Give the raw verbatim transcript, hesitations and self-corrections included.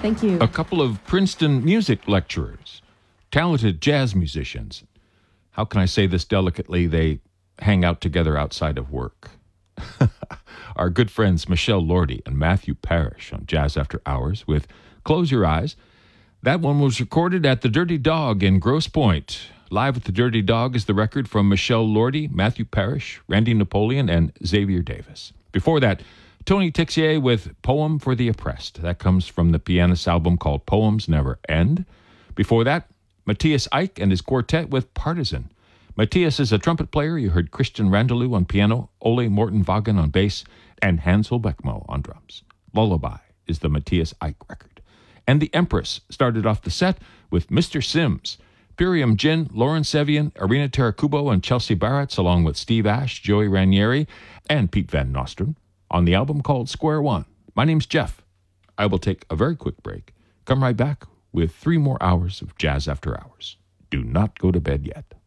Thank you. A couple of Princeton music lecturers, talented jazz musicians. How can I say this delicately? They hang out together outside of work. Our good friends Michelle Lordy and Matthew Parrish on Jazz After Hours with Close Your Eyes. That one was recorded at the Dirty Dog in Grosse Pointe. Live at the Dirty Dog is the record from Michelle Lordy, Matthew Parrish, Randy Napoleon, and Xavier Davis. Before that, Tony Tixier with Poem for the Oppressed. That comes from the pianist's album called Poems Never End. Before that, Matthias Eick and his quartet with Partisan. Matthias is a trumpet player. You heard Christian Randalou on piano, Ole Morten Vagen on bass, and Hansel Beckmo on drums. Lullaby is the Matthias Eick record. And the Empress started off the set with Mister Sims, Purium Gin, Lauren Sevian, Irina Tarakubo, and Chelsea Barretts, along with Steve Ash, Joey Ranieri, and Pete Van Nostrand, on the album called Square One. My name's Jeff. I will take a very quick break. Come right back with three more hours of Jazz After Hours. Do not go to bed yet.